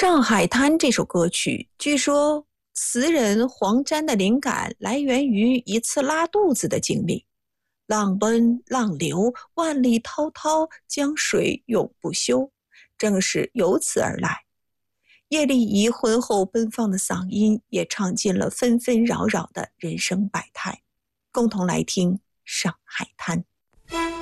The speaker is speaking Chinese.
《上海滩》这首歌曲，据说词人黄沾的灵感来源于一次拉肚子的经历。浪奔浪流，万里滔滔，江水永不休，正是由此而来。叶丽仪浑厚奔放的嗓音，也唱尽了纷纷扰扰的人生百态。共同来听《上海滩》。